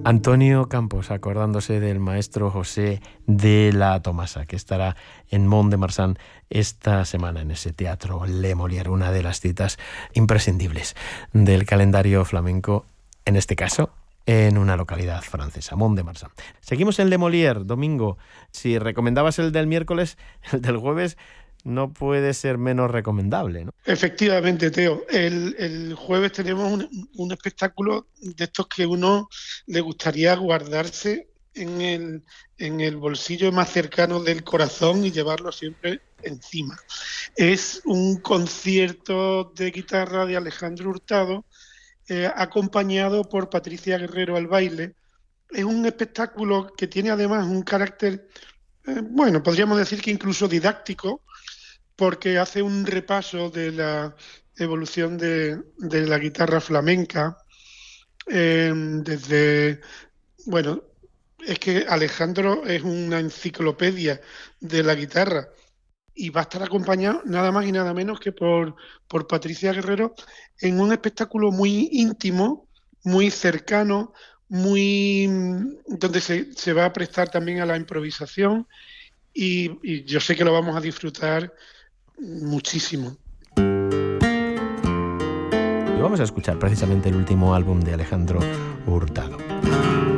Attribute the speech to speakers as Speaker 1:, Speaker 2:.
Speaker 1: Antonio Campos, acordándose del maestro José de la Tomasa, que estará en Mont-de-Marsan esta semana en ese teatro Le Molière, una de las citas imprescindibles del calendario flamenco, en este caso en una localidad francesa, Mont-de-Marsan. Seguimos en Le Molière, domingo. Si recomendabas el del miércoles, el del jueves no puede ser menos recomendable, ¿no?
Speaker 2: Efectivamente, Teo. El jueves tenemos un espectáculo de estos que uno le gustaría guardarse en el bolsillo más cercano del corazón y llevarlo siempre encima. Es un concierto de guitarra de Alejandro Hurtado, acompañado por Patricia Guerrero al baile. Es un espectáculo que tiene además un carácter, bueno, podríamos decir que incluso didáctico, porque hace un repaso de la evolución de la guitarra flamenca, desde, bueno, es que Alejandro es una enciclopedia de la guitarra y va a estar acompañado nada más y nada menos que por Patricia Guerrero en un espectáculo muy íntimo, muy cercano, donde se va a prestar también a la improvisación y yo sé que lo vamos a disfrutar muchísimo.
Speaker 1: Y vamos a escuchar precisamente el último álbum de Alejandro Hurtado.